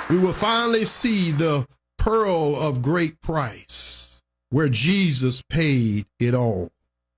We will finally see the pearl of great price, where Jesus paid it all.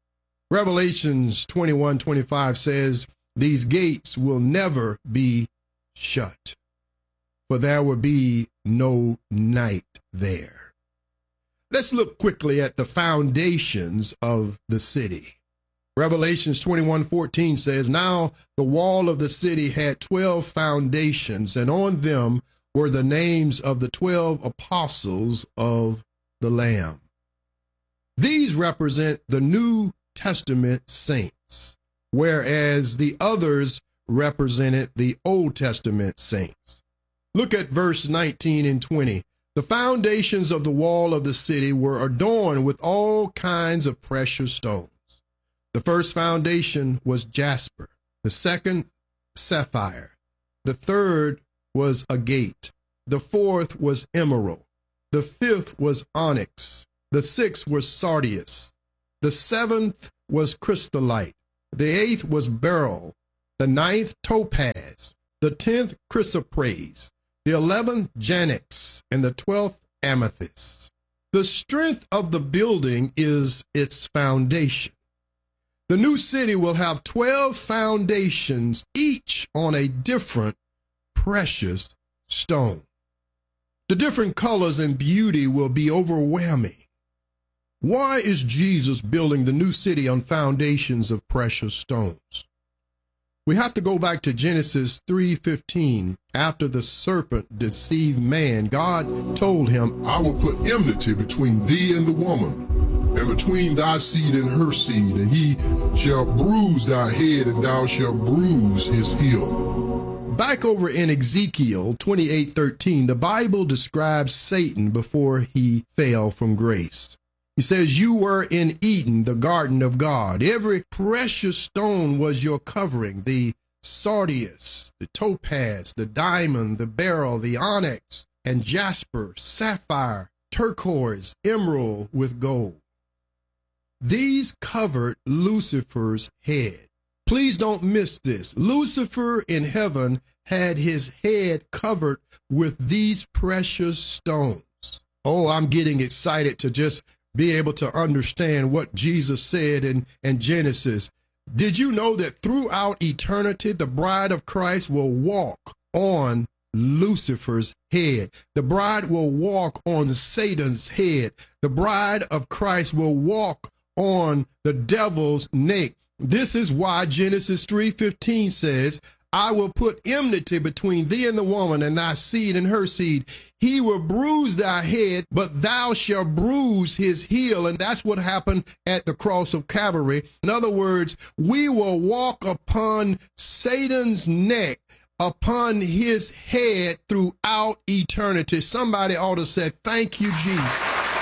Revelations 21:25 says, these gates will never be shut, for there will be no night there. Let's look quickly at the foundations of the city. Revelations 21:14 says, now the wall of the city had 12 foundations, and on them were the names of the 12 apostles of the Lamb. These represent the New Testament saints, whereas the others represented the Old Testament saints. Look at verse 19 and 20. The foundations of the wall of the city were adorned with all kinds of precious stones. The first foundation was jasper, the second sapphire, the third was agate, the fourth was emerald, the fifth was onyx, the sixth was sardius, the seventh was chrysolite, the eighth was beryl, the ninth topaz, the 10th chrysoprase, the 11th janix, and the 12th amethyst. The strength of the building is its foundation. The new city will have 12 foundations, each on a different precious stone. The different colors and beauty will be overwhelming. Why is Jesus building the new city on foundations of precious stones? We have to go back to Genesis 3:15. After the serpent deceived man, God told him, I will put enmity between thee and the woman, and between thy seed and her seed, and he shall bruise thy head, and thou shalt bruise his heel. Back over in Ezekiel 28:13, the Bible describes Satan before he fell from grace. He says, you were in Eden, the garden of God. Every precious stone was your covering, the sardius, the topaz, the diamond, the beryl, the onyx, and jasper, sapphire, turquoise, emerald with gold. These covered Lucifer's head. Please don't miss this. Lucifer in heaven had his head covered with these precious stones. Oh, I'm getting excited to just be able to understand what Jesus said in Genesis. Did you know that throughout eternity, the bride of Christ will walk on Lucifer's head? The bride will walk on Satan's head. The bride of Christ will walk on the devil's neck. This is why Genesis 3:15 says, I will put enmity between thee and the woman, and thy seed and her seed. He will bruise thy head, but thou shalt bruise his heel. And that's what happened at the cross of Calvary. In other words, we will walk upon Satan's neck, upon his head throughout eternity. Somebody ought to say, thank you, Jesus.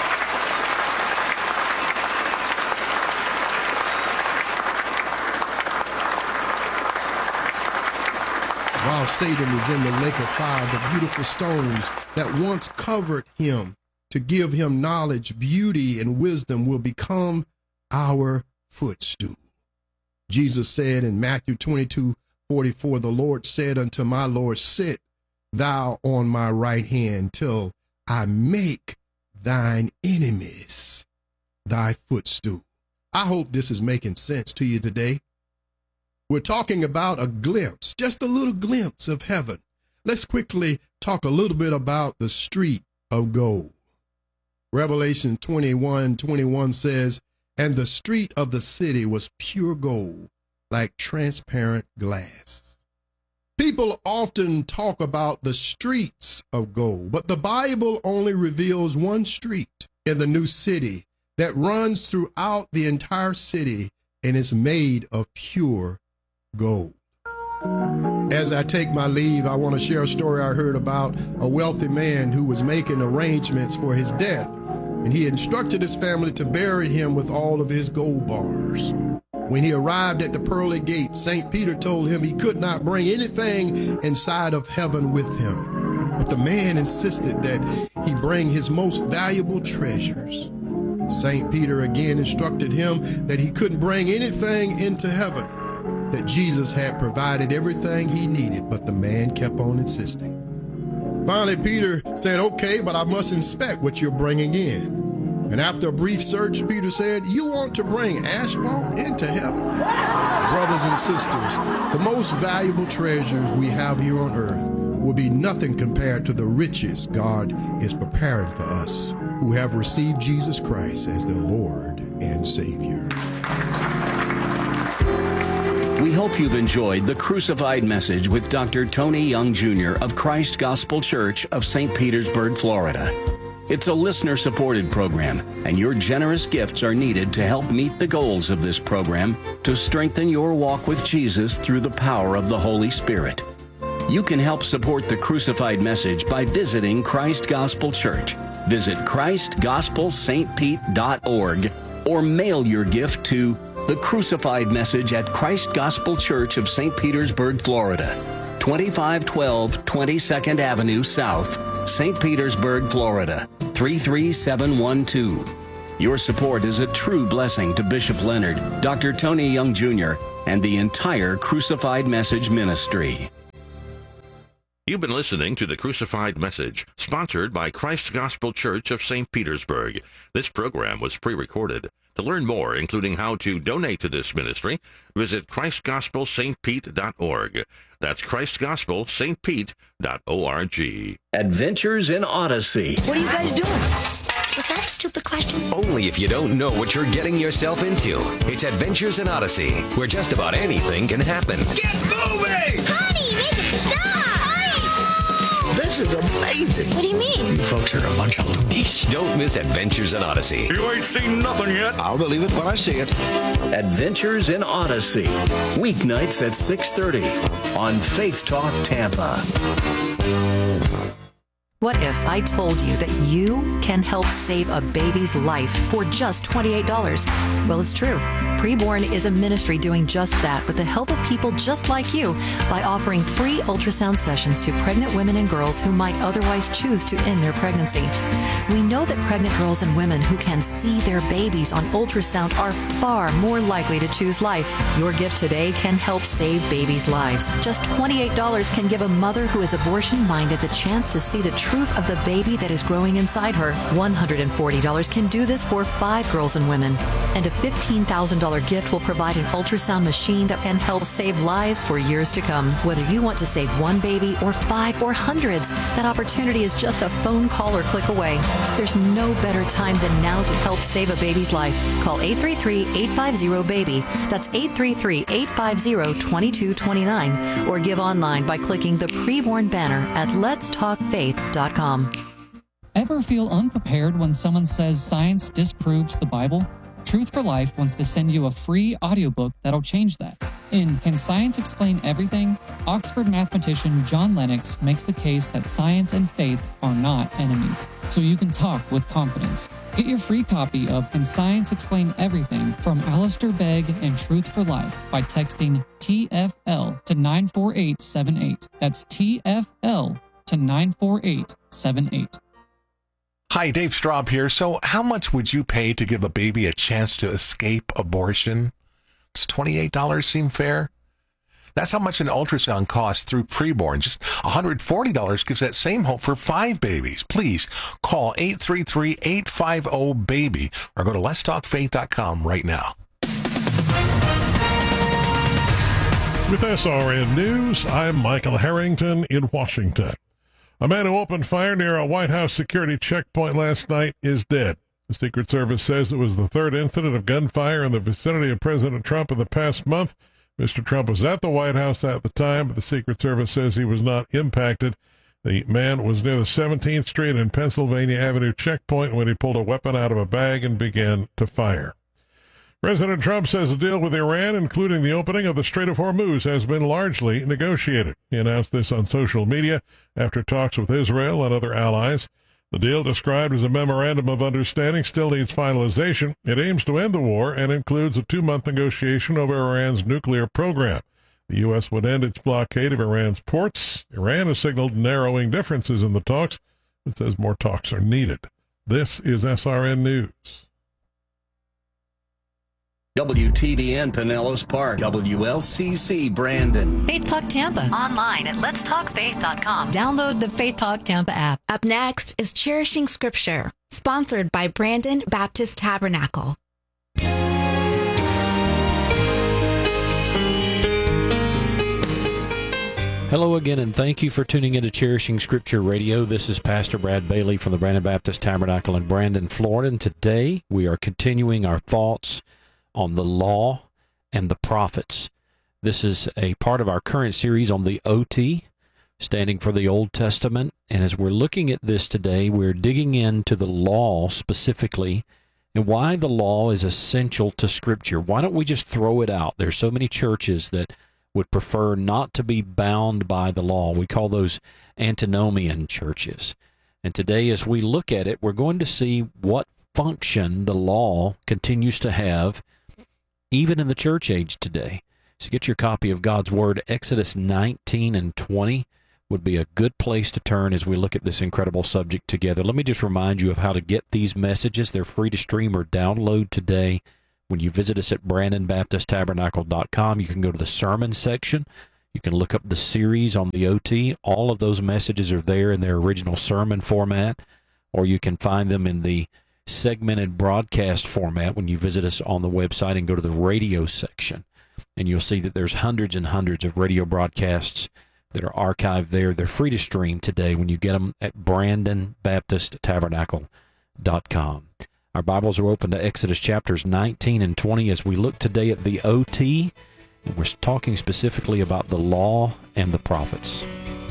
While Satan is in the lake of fire, the beautiful stones that once covered him to give him knowledge, beauty, and wisdom will become our footstool. Jesus said in Matthew 22:44, the Lord said unto my Lord, sit thou on my right hand till I make thine enemies thy footstool. I hope this is making sense to you today. We're talking about a glimpse, just a little glimpse of heaven. Let's quickly talk a little bit about the street of gold. Revelation 21:21 says, and the street of the city was pure gold, like transparent glass. People often talk about the streets of gold, but the Bible only reveals one street in the new city that runs throughout the entire city and is made of pure gold. As I take my leave, I want to share a story I heard about a wealthy man who was making arrangements for his death, and he instructed his family to bury him with all of his gold bars. When he arrived at the pearly gate, St. Peter told him he could not bring anything inside of heaven with him, but the man insisted that he bring his most valuable treasures. St. Peter again instructed him that he couldn't bring anything into heaven, that Jesus had provided everything he needed, but the man kept on insisting. Finally, Peter said, okay, but I must inspect what you're bringing in. And after a brief search, Peter said, you want to bring asphalt into heaven? Brothers and sisters, the most valuable treasures we have here on earth will be nothing compared to the riches God is preparing for us who have received Jesus Christ as their Lord and Savior. We hope you've enjoyed the Crucified Message with Dr. Tony Young Jr. of Christ Gospel Church of St. Petersburg, Florida. It's a listener-supported program, and your generous gifts are needed to help meet the goals of this program to strengthen your walk with Jesus through the power of the Holy Spirit. You can help support the Crucified Message by visiting Christ Gospel Church. Visit ChristGospelSt.Pete.org or mail your gift to The Crucified Message at Christ Gospel Church of St. Petersburg, Florida, 2512 22nd Avenue South, St. Petersburg, Florida, 33712. Your support is a true blessing to Bishop Leonard, Dr. Tony Young Jr., and the entire Crucified Message ministry. You've been listening to The Crucified Message, sponsored by Christ Gospel Church of St. Petersburg. This program was pre-recorded. To learn more, including how to donate to this ministry, visit ChristGospelSt.Pete.org. That's ChristGospelSt.Pete.org. Adventures in Odyssey. What are you guys doing? Was that a stupid question? Only if you don't know what you're getting yourself into. It's Adventures in Odyssey, where just about anything can happen. Get moving! Honey, make it stop! This is amazing. What do you mean? You folks are a bunch of loonies. Don't miss Adventures in Odyssey. You ain't seen nothing yet. I'll believe it when I see it. Adventures in Odyssey. Weeknights at 6:30 on Faith Talk Tampa. What if I told you that you can help save a baby's life for just $28? Well, it's true. Preborn is a ministry doing just that with the help of people just like you by offering free ultrasound sessions to pregnant women and girls who might otherwise choose to end their pregnancy. We know that pregnant girls and women who can see their babies on ultrasound are far more likely to choose life. Your gift today can help save babies' lives. Just $28 can give a mother who is abortion-minded the chance to see the truth of the baby that is growing inside her. $140 can do this for 5 girls and women. And a $15,000 gift will provide an ultrasound machine that can help save lives for years to come. Whether you want to save one baby or 5 or hundreds, that opportunity is just a phone call or click away. There's no better time than now to help save a baby's life. Call 833-850-BABY. That's 833-850-2229. Or give online by clicking the preborn banner at letstalkfaith.com. Ever feel unprepared when someone says science disproves the Bible? Truth for Life wants to send you a free audiobook that'll change that. In Can Science Explain Everything?, Oxford mathematician John Lennox makes the case that science and faith are not enemies, so you can talk with confidence. Get your free copy of Can Science Explain Everything from Alistair Begg and Truth for Life by texting TFL to 94878. That's TFL to 94878. Hi, Dave Straub here. So how much would you pay to give a baby a chance to escape abortion? Does $28 seem fair? That's how much an ultrasound costs through Preborn. Just $140 gives that same hope for 5 babies. Please call 833-850-BABY or go to letstalkfaith.com right now. With SRN News, I'm Michael Harrington in Washington. A man who opened fire near a White House security checkpoint last night is dead. The Secret Service says it was the 3rd incident of gunfire in the vicinity of President Trump in the past month. Mr. Trump was at the White House at the time, but the Secret Service says he was not impacted. The man was near the 17th Street and Pennsylvania Avenue checkpoint when he pulled a weapon out of a bag and began to fire. President Trump says a deal with Iran, including the opening of the Strait of Hormuz, has been largely negotiated. He announced this on social media after talks with Israel and other allies. The deal, described as a memorandum of understanding, still needs finalization. It aims to end the war and includes a 2-month negotiation over Iran's nuclear program. The U.S. would end its blockade of Iran's ports. Iran has signaled narrowing differences in the talks. It says more talks are needed. This is SRN News. WTBN Pinellas Park, WLCC Brandon. Faith Talk Tampa. Online at letstalkfaith.com. Download the Faith Talk Tampa app. Up next is Cherishing Scripture, sponsored by Brandon Baptist Tabernacle. Hello again, and thank you for tuning into Cherishing Scripture Radio. This is Pastor Brad Bailey from the Brandon Baptist Tabernacle in Brandon, Florida, and today we are continuing our thoughts on the law and the prophets. This is a part of our current series on the OT, standing for the Old Testament, and as we're looking at this today, we're digging into the law specifically and why the law is essential to Scripture. Why don't we just throw it out? There's so many churches that would prefer not to be bound by the law. We call those antinomian churches. And today, as we look at it, we're going to see what function the law continues to have even in the church age today. So get your copy of God's Word. Exodus 19 and 20 would be a good place to turn as we look at this incredible subject together. Let me just remind you of how to get these messages. They're free to stream or download today. When you visit us at BrandonBaptistTabernacle.com, you can go to the sermon section. You can look up the series on the OT. All of those messages are there in their original sermon format, or you can find them in the segmented broadcast format when you visit us on the website and go to the radio section. And you'll see that there's hundreds and hundreds of radio broadcasts that are archived there. They're free to stream today when you get them at BrandonBaptistTabernacle.com. Our Bibles are open to Exodus chapters 19 and 20 as we look today at the OT, and we're talking specifically about the law and the prophets.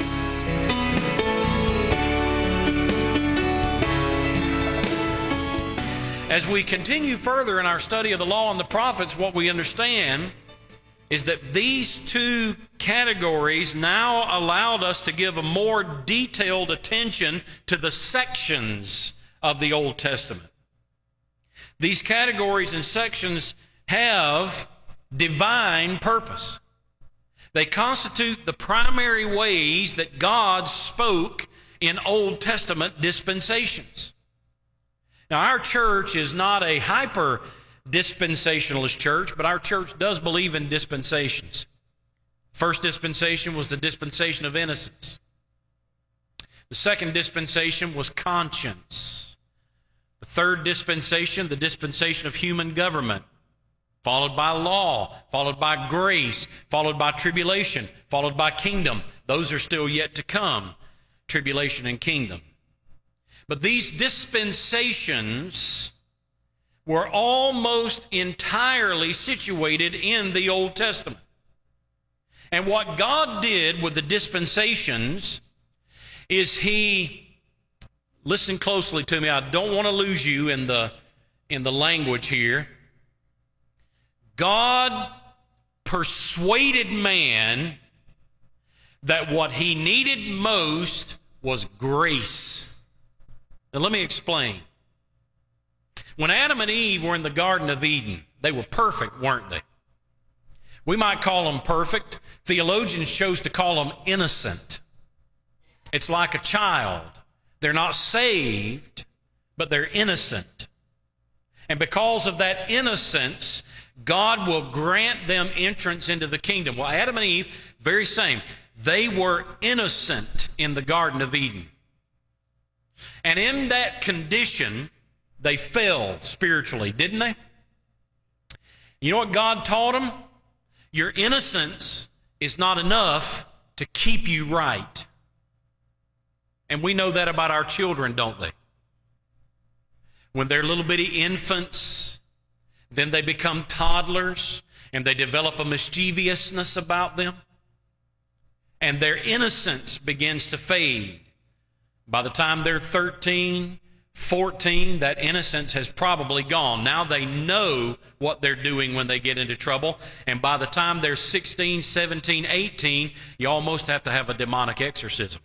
As we continue further in our study of the law and the prophets, what we understand is that these two categories now allowed us to give a more detailed attention to the sections of the Old Testament. These categories and sections have divine purpose. They constitute the primary ways that God spoke in Old Testament dispensations. Now, our church is not a hyper-dispensationalist church, but our church does believe in dispensations. First dispensation was the dispensation of innocence. The second dispensation was conscience. The third dispensation, the dispensation of human government, followed by law, followed by grace, followed by tribulation, followed by kingdom. Those are still yet to come, tribulation and kingdom. But these dispensations were almost entirely situated in the Old Testament. And what God did with the dispensations is He, listen closely to me, I don't want to lose you in the language here. God persuaded man that what he needed most was grace. Now let me explain. When Adam and Eve were in the Garden of Eden, they were perfect, weren't they? We might call them perfect. Theologians chose to call them innocent. It's like a child. They're not saved, but they're innocent. And because of that innocence, God will grant them entrance into the kingdom. Well, Adam and Eve, very same. They were innocent in the Garden of Eden. And in that condition, they fell spiritually, didn't they? You know what God taught them? Your innocence is not enough to keep you right. And we know that about our children, don't they? When they're little bitty infants, then they become toddlers, and they develop a mischievousness about them. And their innocence begins to fade. By the time they're 13, 14, that innocence has probably gone. Now they know what they're doing when they get into trouble. And by the time they're 16, 17, 18, you almost have to have a demonic exorcism.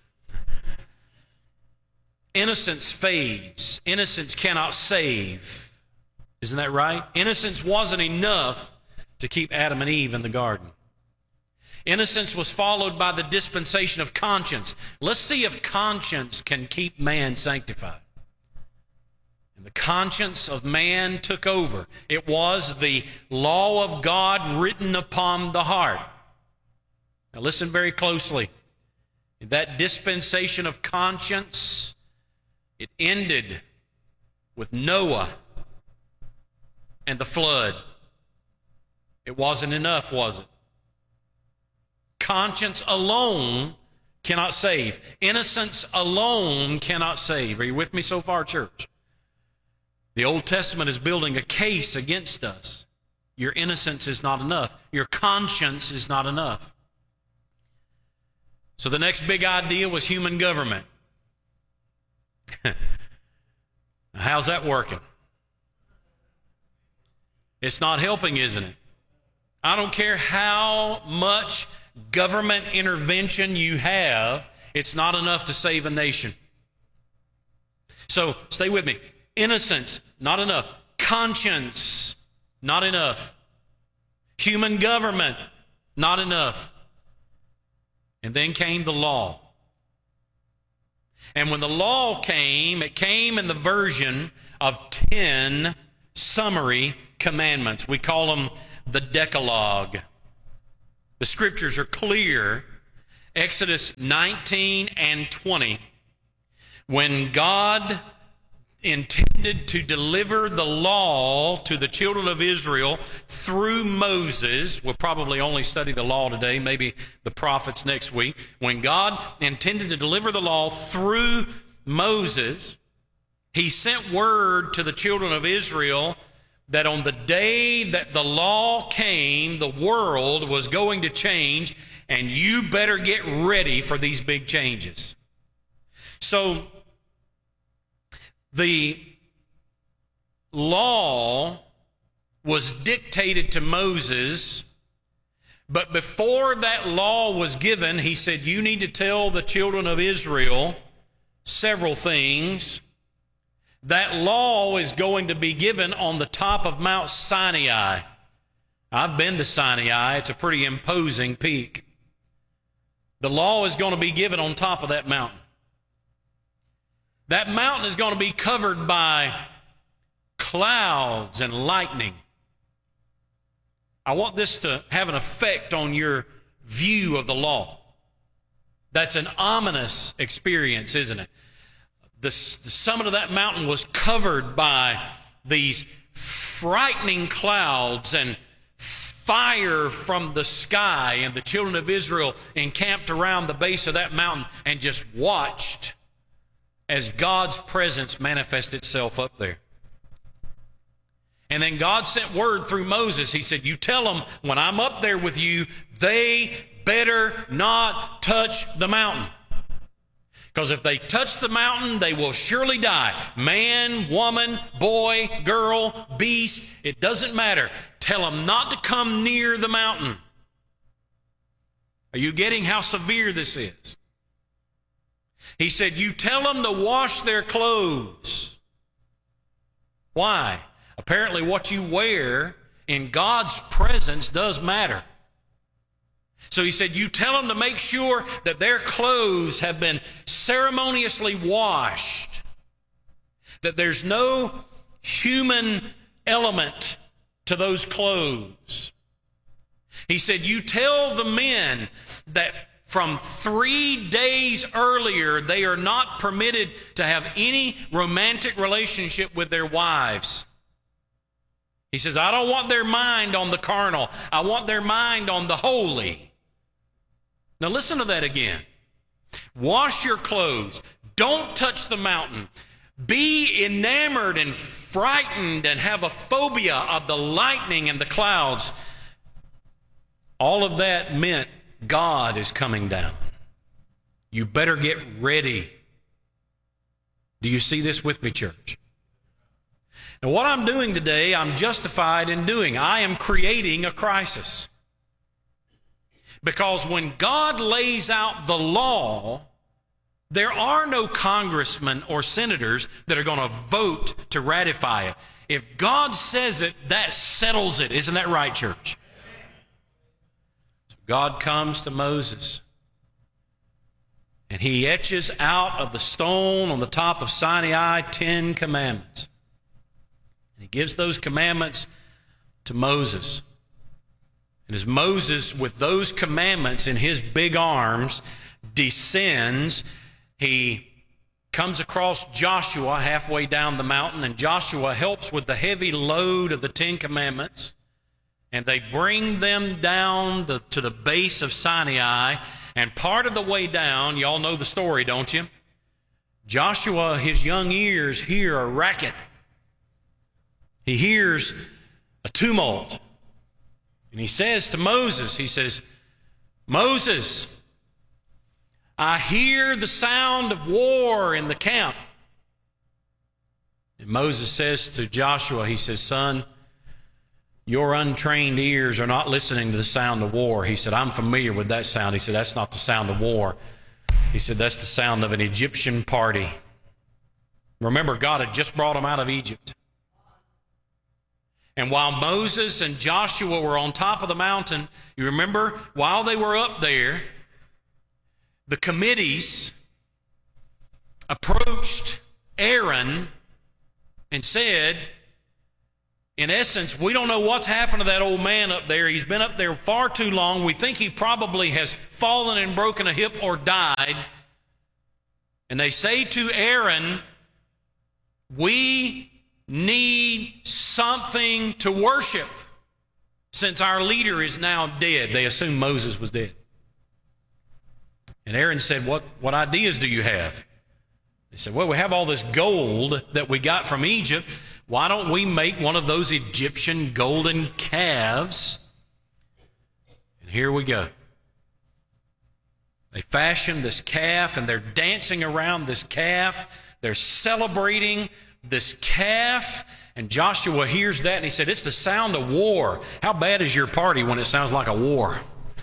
Innocence fades. Innocence cannot save. Isn't that right? Innocence wasn't enough to keep Adam and Eve in the garden. Innocence was followed by the dispensation of conscience. Let's see if conscience can keep man sanctified. And the conscience of man took over. It was the law of God written upon the heart. Now listen very closely. That dispensation of conscience, it ended with Noah and the flood. It wasn't enough, was it? Conscience alone cannot save. Innocence alone cannot save. Are you with me so far, church? The Old Testament is building a case against us. Your innocence is not enough. Your conscience is not enough. So the next big idea was human government. How's that working? It's not helping, isn't it? I don't care how much government intervention you have, it's not enough to save a nation. So stay with me. Innocence, not enough. Conscience, not enough. Human government, not enough. And then came the law. And when the law came, it came in the version of 10 summary commandments. We call them the Decalogue. The scriptures are clear. Exodus 19 and 20. When God intended to deliver the law to the children of Israel through Moses. We'll probably only study the law today, maybe the prophets next week. When God intended to deliver the law through Moses, he sent word to the children of Israel that on the day that the law came, the world was going to change, and you better get ready for these big changes. So the law was dictated to Moses, but before that law was given, he said, you need to tell the children of Israel several things. That law is going to be given on the top of Mount Sinai. I've been to Sinai. It's a pretty imposing peak. The law is going to be given on top of that mountain. That mountain is going to be covered by clouds and lightning. I want this to have an effect on your view of the law. That's an ominous experience, isn't it? The summit of that mountain was covered by these frightening clouds and fire from the sky, and the children of Israel encamped around the base of that mountain and just watched as God's presence manifested itself up there. And then God sent word through Moses. He said, you tell them when I'm up there with you, they better not touch the mountain. Because if they touch the mountain, they will surely die. Man, woman, boy, girl, beast, it doesn't matter. Tell them not to come near the mountain. Are you getting how severe this is? He said, you tell them to wash their clothes. Why? Apparently what you wear in God's presence does matter. So he said, you tell them to make sure that their clothes have been ceremoniously washed, that there's no human element to those clothes. He said, you tell the men that from 3 days earlier, they are not permitted to have any romantic relationship with their wives. He says, I don't want their mind on the carnal. I want their mind on the holy. Now listen to that again. Wash your clothes. Don't touch the mountain. Be enamored and frightened and have a phobia of the lightning and the clouds. All of that meant God is coming down. You better get ready. Do you see this with me, church? Now, what I'm doing today, I'm justified in doing. I am creating a crisis. Because when God lays out the law, there are no congressmen or senators that are going to vote to ratify it. If God says it, that settles it. Isn't that right, church? So God comes to Moses, and he etches out of the stone on the top of Sinai 10 commandments. gives those commandments to Moses. And as Moses, with those commandments in his big arms, descends, he comes across Joshua halfway down the mountain, and Joshua helps with the heavy load of the 10 Commandments. And they bring them down to the base of Sinai. And part of the way down, y'all know the story, don't you? Joshua, his young ears hear a racket. He hears a tumult. And he says to Moses, he says, Moses, I hear the sound of war in the camp. And Moses says to Joshua, he says, son, your untrained ears are not listening to the sound of war. He said, I'm familiar with that sound. He said, that's not the sound of war. He said, that's the sound of an Egyptian party. Remember, God had just brought them out of Egypt. And while Moses and Joshua were on top of the mountain, you remember, while they were up there, the committees approached Aaron and said, in essence, we don't know what's happened to that old man up there. He's been up there far too long. We think he probably has fallen and broken a hip or died. And they say to Aaron, we need something to worship since our leader is now dead. They assumed Moses was dead. And Aaron said, what ideas do you have? They said, well, we have all this gold that we got from Egypt. Why don't we make one of those Egyptian golden calves? And here we go. They fashioned this calf, and they're dancing around this calf. They're celebrating this calf. And Joshua hears that, and he said, it's the sound of war. How bad is your party when it sounds like a war?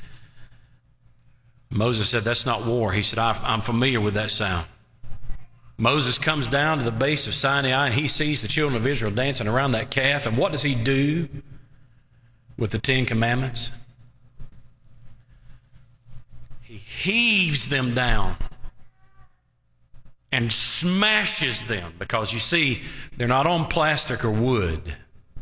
Moses said, that's not war. He said, I'm familiar with that sound. Moses comes down to the base of Sinai, and he sees the children of Israel dancing around that calf. And what does he do with the 10 Commandments? He heaves them down and smashes them, because you see, they're not on plastic or wood.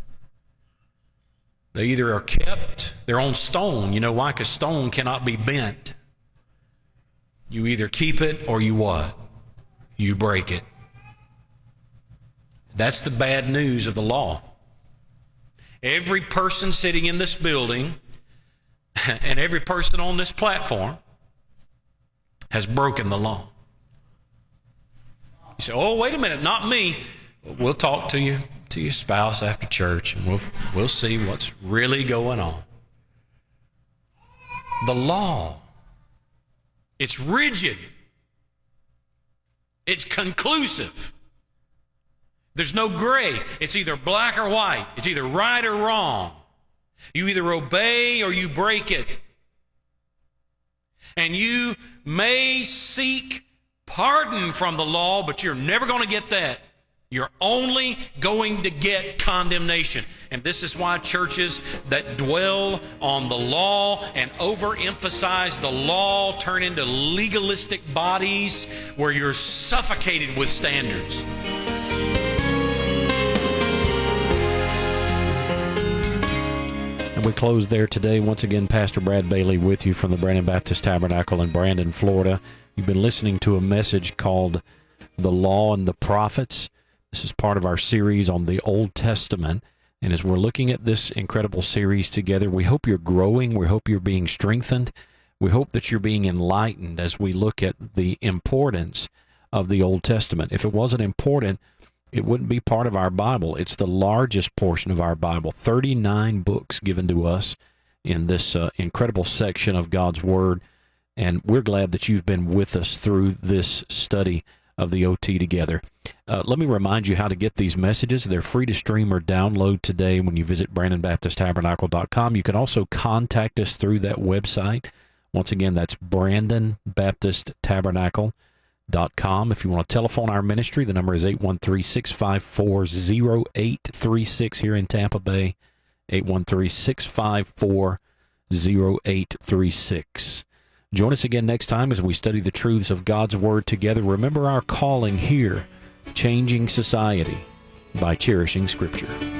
They either are kept, they're on stone. You know why? Because stone cannot be bent. You either keep it or you what? You break it. That's the bad news of the law. Every person sitting in this building and every person on this platform has broken the law. You say, oh, wait a minute, not me. We'll talk to your spouse after church, and we'll see what's really going on. The law, it's rigid. It's conclusive. There's no gray. It's either black or white. It's either right or wrong. You either obey or you break it. And you may seek pardon from the law, but you're never going to get that. You're only going to get condemnation. And this is why churches that dwell on the law and overemphasize the law turn into legalistic bodies where you're suffocated with standards. And we close there today. Once again, Pastor Brad Bailey with you from the Brandon Baptist Tabernacle in Brandon, Florida. You've been listening to a message called The Law and the Prophets. This is part of our series on the Old Testament. And as we're looking at this incredible series together, we hope you're growing. We hope you're being strengthened. We hope that you're being enlightened as we look at the importance of the Old Testament. If it wasn't important, it wouldn't be part of our Bible. It's the largest portion of our Bible, 39 books given to us in this incredible section of God's Word. And we're glad that you've been with us through this study of the OT together. Let me remind you how to get these messages. They're free to stream or download today when you visit BrandonBaptistTabernacle.com. You can also contact us through that website. Once again, that's BrandonBaptistTabernacle.com. If you want to telephone our ministry, the number is 813-654-0836 here in Tampa Bay, 813-654-0836. Join us again next time as we study the truths of God's Word together. Remember our calling here, changing society by cherishing Scripture.